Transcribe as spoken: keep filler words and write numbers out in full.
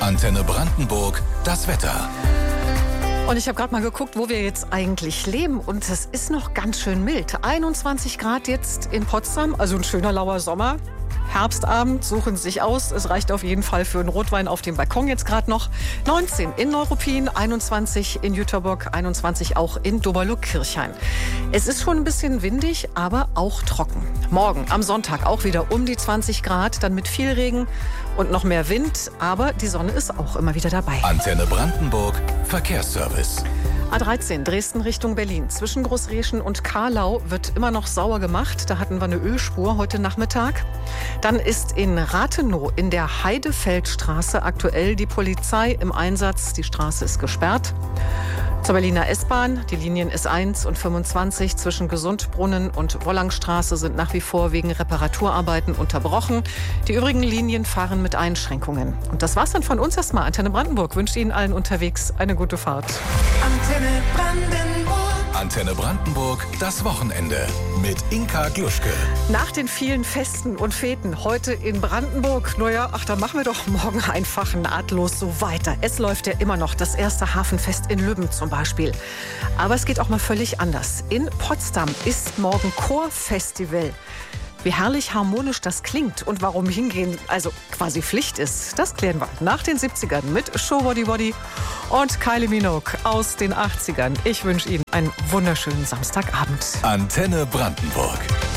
Antenne Brandenburg, das Wetter. Und ich habe gerade mal geguckt, wo wir jetzt eigentlich leben. Und es ist noch ganz schön mild. einundzwanzig Grad jetzt in Potsdam, also ein schöner lauer Sommer. Herbstabend, suchen Sie sich aus. Es reicht auf jeden Fall für einen Rotwein auf dem Balkon jetzt gerade noch. neunzehn in Neuruppin, einundzwanzig in Jüterbock, einundzwanzig auch in Doberlo-Kirchhain. Es ist schon ein bisschen windig, aber auch trocken. Morgen am Sonntag auch wieder um die zwanzig Grad, dann mit viel Regen und noch mehr Wind. Aber die Sonne ist auch immer wieder dabei. Antenne Brandenburg, Verkehrsservice. A dreizehn Dresden Richtung Berlin. Zwischen Großreschen und Karlau wird immer noch sauer gemacht. Da hatten wir eine Ölspur heute Nachmittag. Dann ist in Rathenow in der Heidefeldstraße aktuell die Polizei im Einsatz. Die Straße ist gesperrt. Zur Berliner S-Bahn. Die Linien S eins und fünfundzwanzig zwischen Gesundbrunnen und Wollangstraße sind nach wie vor wegen Reparaturarbeiten unterbrochen. Die übrigen Linien fahren mit Einschränkungen. Und das war's dann von uns erstmal. Antenne Brandenburg wünscht Ihnen allen unterwegs eine gute Fahrt. Antenne Brandenburg. Antenne Brandenburg, das Wochenende mit Inka Gluschke. Nach den vielen Festen und Feten heute in Brandenburg, naja, ach, da machen wir doch morgen einfach nahtlos so weiter. Es läuft ja immer noch das erste Hafenfest in Lübben zum Beispiel. Aber es geht auch mal völlig anders. In Potsdam ist morgen Chorfestival. Wie herrlich harmonisch das klingt und warum hingehen also quasi Pflicht ist, das klären wir nach den siebzigern mit Show Body Body und Kylie Minogue aus den achtzigern. Ich wünsche Ihnen einen wunderschönen Samstagabend. Antenne Brandenburg.